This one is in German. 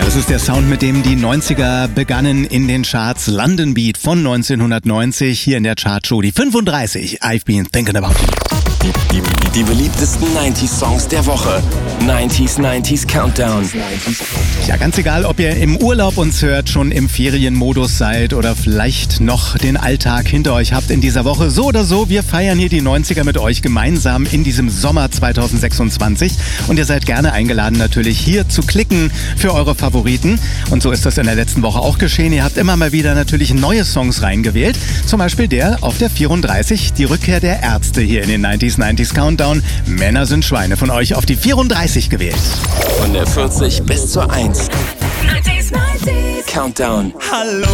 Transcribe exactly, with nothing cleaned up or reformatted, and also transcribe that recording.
Das ist der Sound, mit dem die neunziger begannen in den Charts. London Beat von neunzehnhundertneunzig, hier in der Chartshow die fünfunddreißig. I've been thinking about you. Die, die, die beliebtesten neunziger Songs der Woche. neunziger neunziger Countdown. Ja, ganz egal, ob ihr im Urlaub uns hört, schon im Ferienmodus seid oder vielleicht noch den Alltag hinter euch habt in dieser Woche. So oder so, wir feiern hier die neunziger mit euch gemeinsam in diesem Sommer zweitausendsechsundzwanzig. Und ihr seid gerne eingeladen, natürlich hier zu klicken für eure Favoriten. Und so ist das in der letzten Woche auch geschehen. Ihr habt immer mal wieder natürlich neue Songs reingewählt. Zum Beispiel der auf der vierunddreißig, die Rückkehr der Ärzte hier in den neunziger neunziger Countdown. Männer sind Schweine von euch auf die vierunddreißig gewählt. Von der vierzig bis zur eins. neunziger neunziger Countdown. Hallo